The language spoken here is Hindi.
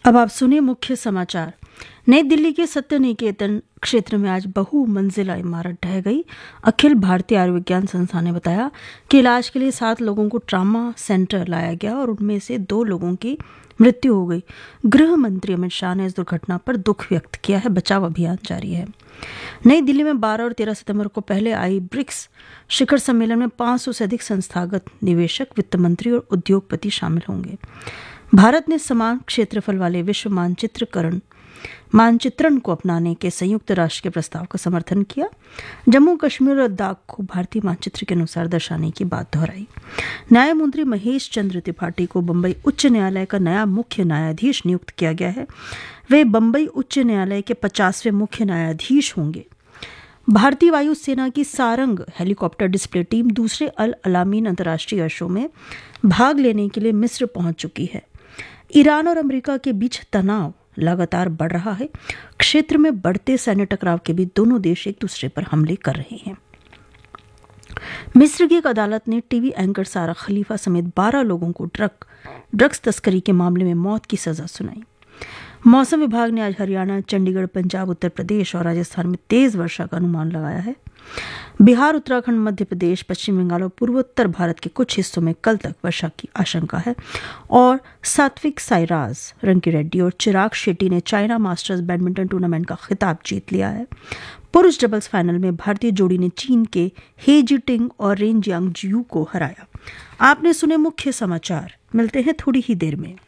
अब आप सुनिए मुख्य समाचार। नई दिल्ली के सत्य निकेतन क्षेत्र में आज बहुमंजिला इमारत ढह गई। अखिल भारतीय आयुर्विज्ञान संस्थान ने बताया कि इलाज के लिए 7 लोगों को ट्रामा सेंटर लाया गया और उनमें से 2 लोगों की मृत्यु हो गई। गृह मंत्री अमित शाह ने इस दुर्घटना पर दुख व्यक्त किया है। बचाव अभियान जारी है। नई दिल्ली में 12 और 13 सितंबर को पहले आई ब्रिक्स शिखर सम्मेलन में 500 से अधिक संस्थागत निवेशक, वित्त मंत्री और उद्योगपति शामिल होंगे। भारत ने समान क्षेत्रफल वाले विश्व मानचित्रण को अपनाने के संयुक्त राष्ट्र के प्रस्ताव का समर्थन किया। जम्मू कश्मीर और लद्दाख को भारतीय मानचित्र के अनुसार दर्शाने की बात दोहराई। न्यायमूर्ति महेश चंद्र त्रिपाठी को बंबई उच्च न्यायालय का नया मुख्य न्यायाधीश नियुक्त किया गया है। वे बंबई उच्च न्यायालय के 50वें मुख्य न्यायाधीश होंगे। भारतीय वायुसेना की सारंग हेलीकॉप्टर डिस्प्ले टीम दूसरे अल अलामीन अंतर्राष्ट्रीय एयर शो में भाग लेने के लिए मिस्र पहुंच चुकी है। ईरान और अमेरिका के बीच तनाव लगातार बढ़ रहा है। क्षेत्र में बढ़ते सैन्य टकराव के बीच दोनों देश एक दूसरे पर हमले कर रहे हैं। मिस्र की एक अदालत ने टीवी एंकर सारा खलीफा समेत 12 लोगों को ड्रग्स तस्करी के मामले में मौत की सजा सुनाई। मौसम विभाग ने आज हरियाणा, चंडीगढ़, पंजाब, उत्तर प्रदेश और राजस्थान में तेज वर्षा का अनुमान लगाया है। बिहार, उत्तराखंड, मध्य प्रदेश, पश्चिम बंगाल और पूर्वोत्तर भारत के कुछ हिस्सों में कल तक वर्षा की आशंका है। और सात्विक साईराज रंकीरेड्डी और चिराग शेट्टी ने चाइना मास्टर्स बैडमिंटन टूर्नामेंट का खिताब जीत लिया है। पुरुष डबल्स फाइनल में भारतीय जोड़ी ने चीन के हे जिटिंग और रेन जियांग जियू को हराया। आपने सुने मुख्य समाचार। मिलते हैं थोड़ी ही देर में।